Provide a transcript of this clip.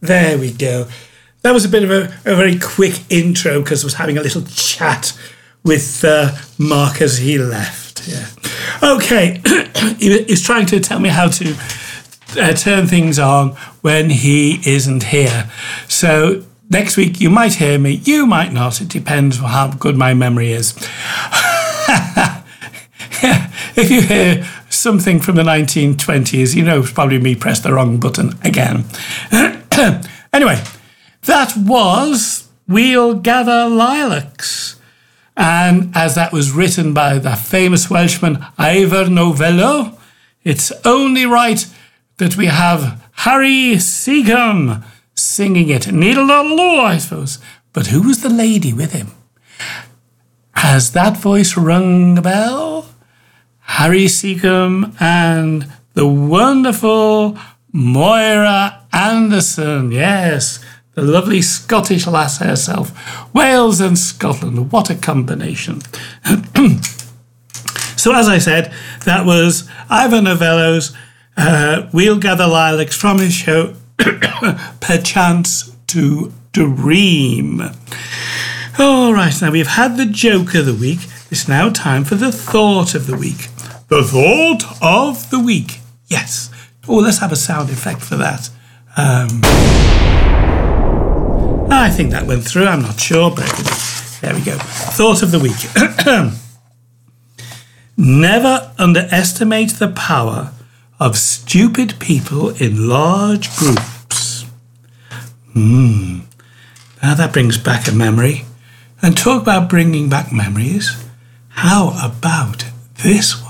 There we go. That was a bit of a very quick intro because I was having a little chat with Mark as he left. Yeah. Okay. He's trying to tell me how to turn things on when he isn't here. So next week you might hear me, you might not. It depends on how good my memory is. If you hear something from the 1920s, you know it's probably me pressed the wrong button again. Anyway, that was We'll Gather Lilacs. And as that was written by the famous Welshman Ivor Novello, it's only right that we have Harry Seacombe singing it. Needle I suppose. But who was the lady with him? Has that voice rung a bell? Harry Seacombe and the wonderful Moira Anderson. Yes, the lovely Scottish lass herself. Wales and Scotland, what a combination. So as I said, that was Ivor Novello's We'll Gather Lilacs from his show Perchance to Dream. All right, now we've had the joke of the week. It's now time for the thought of the week. The thought of the week. Yes. Oh, let's have a sound effect for that. I think that went through. I'm not sure, but there we go. Thought of the week. Never underestimate the power of stupid people in large groups. Now that brings back a memory. And talk about bringing back memories. How about this